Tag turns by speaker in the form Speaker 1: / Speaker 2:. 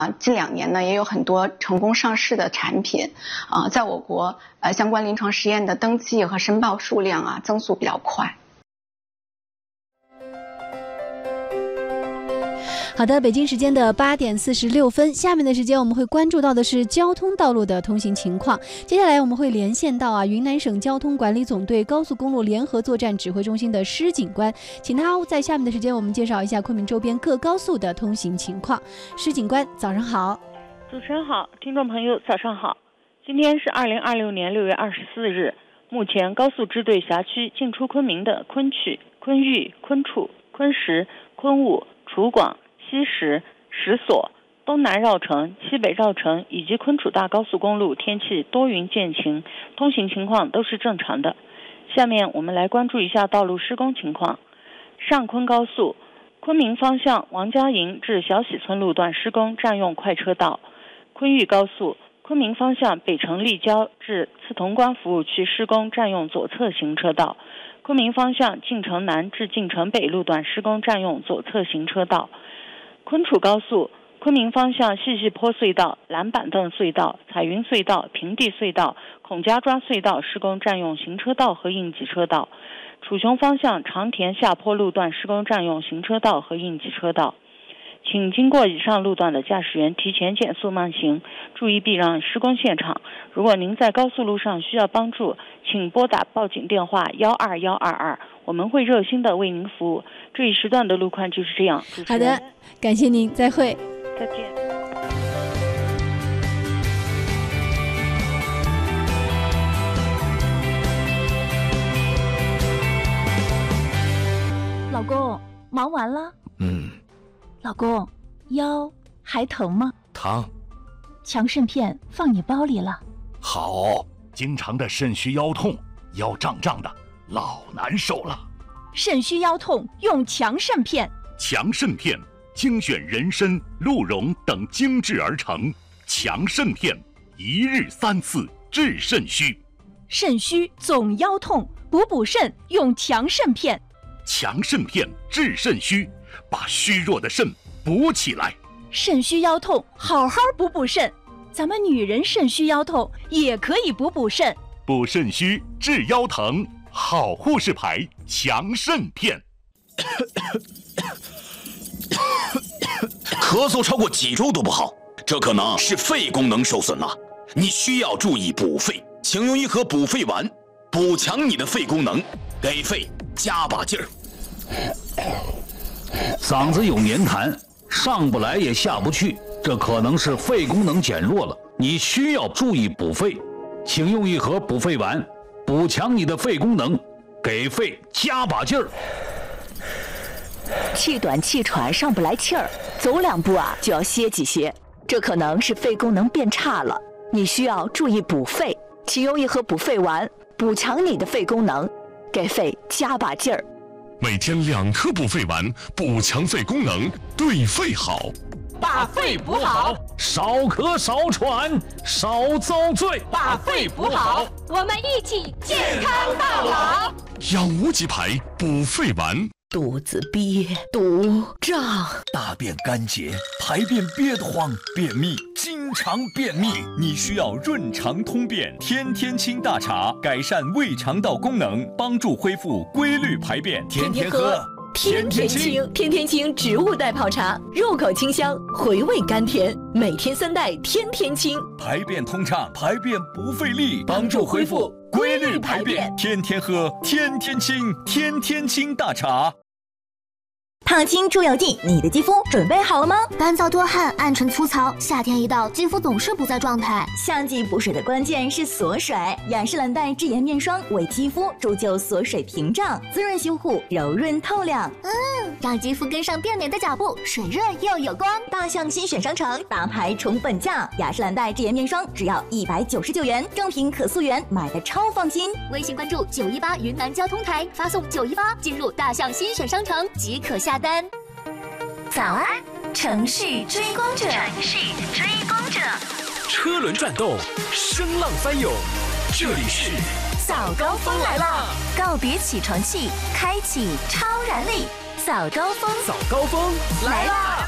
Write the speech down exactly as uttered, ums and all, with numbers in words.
Speaker 1: 啊，近两年呢，也有很多成功上市的产品，啊，在我国呃相关临床实验的登记和申报数量啊增速比较快。
Speaker 2: 好的，北京时间的八点四十六分，下面的时间我们会关注到的是交通道路的通行情况。接下来我们会连线到啊云南省交通管理总队高速公路联合作战指挥中心的施警官，请他在下面的时间我们介绍一下昆明周边各高速的通行情况。施警官，早上好。
Speaker 3: 主持人好，听众朋友早上好。今天是二零二六年六月二十四日，目前高速支队辖区进出昆明的昆曲、昆玉、昆处、昆石、昆武、楚广、西石、石所、东南绕城、西北绕城以及昆楚大高速公路天气多云见晴，通行情况都是正常的。下面我们来关注一下道路施工情况。上昆高速昆明方向王家营至小喜村路段施工，占用快车道。昆玉高速昆明方向北城立交至刺潼关服务区施工，占用左侧行车道。昆明方向晋城南至晋城北路段施工，占用左侧行车道。昆楚高速昆明方向细细坡隧道、蓝板凳隧道、彩云隧道、平地隧道、孔家庄隧道施工，占用行车道和应急车道。楚雄方向长田下坡路段施工，占用行车道和应急车道。请经过以上路段的驾驶员提前减速慢行，注意避让施工现场。如果您在高速路上需要帮助，请拨打报警电话幺二幺二二，我们会热心的为您服务。这一时段的路况就是这样。
Speaker 2: 好的，感谢您，再会。
Speaker 3: 再见。
Speaker 4: 老公，忙完了？
Speaker 5: 嗯。
Speaker 4: 老公，腰还疼吗？
Speaker 5: 疼。
Speaker 4: 强肾片放你包里了。
Speaker 5: 好，经常的肾虚腰痛，腰胀胀的，老难受了。
Speaker 4: 肾虚腰痛用强肾片。
Speaker 5: 强肾片精选人参、鹿茸等精制而成，强肾片一日三次治肾虚。
Speaker 4: 肾虚总腰痛，补补肾用强肾片。
Speaker 5: 强肾片治肾虚，把虚弱的肾补起来。
Speaker 4: 肾虚腰痛，好好补补肾。咱们女人肾虚腰痛也可以补补肾。
Speaker 5: 补肾虚治腰疼，好护士牌强肾片。
Speaker 6: 咳嗽超过几周都不好，这可能是肺功能受损了。你需要注意补肺，请用一盒补肺丸，补强你的肺功能，给肺加把劲儿。
Speaker 7: 嗓子有黏痰，上不来也下不去，这可能是肺功能减弱了，你需要注意补肺，请用一盒补肺丸，补强你的肺功能，给肺加把劲儿。
Speaker 8: 气短气喘上不来气儿，走两步啊就要歇几歇，这可能是肺功能变差了，你需要注意补肺，请用一盒补肺丸，补强你的肺功能，给肺加把劲儿。
Speaker 9: 每天两颗补肺丸，补强肺功能，对肺好。
Speaker 10: 把肺补好，
Speaker 7: 少咳少喘少遭罪。
Speaker 10: 把肺补好，
Speaker 11: 我们一起健康到老。
Speaker 9: 养无极牌补肺丸。
Speaker 12: 肚子憋、堵、胀，
Speaker 13: 大便干结，排便憋得慌，便秘，经常便秘，你需要润肠通便天天清大茶，改善胃肠道功能，帮助恢复规律排便。天天喝，
Speaker 8: 天天清，天天清植物代泡茶，入口清香，回味甘甜，每天三袋，天天清，
Speaker 13: 排便通畅，排便不费力，帮助恢复规律排便。天天喝，天天清，天天清大茶。
Speaker 14: 烫青出油剂，你的肌肤准备好了吗？干燥多汗，暗沉粗糙，夏天一到，肌肤总是不在状态。
Speaker 15: 夏季补水的关键是锁水，雅诗兰黛智妍面霜为肌肤铸就锁水屏障，滋润修护，柔润透亮。
Speaker 14: 嗯，让肌肤跟上变美的脚步，水润又有光。
Speaker 15: 大象新选商城大牌重本价，雅诗兰黛智妍面霜只要一百九十九元，正品可溯源，买的超放心。
Speaker 14: 微信关注九一八云南交通台，发送九一八进入大象新选商城即可下单。
Speaker 15: 早安，城市追光者，
Speaker 11: 城市追光者，
Speaker 16: 车轮转动，声浪翻涌，这里是
Speaker 15: 早高峰来了，告别起床气，开启超燃力，早高峰，
Speaker 16: 早高峰来啦！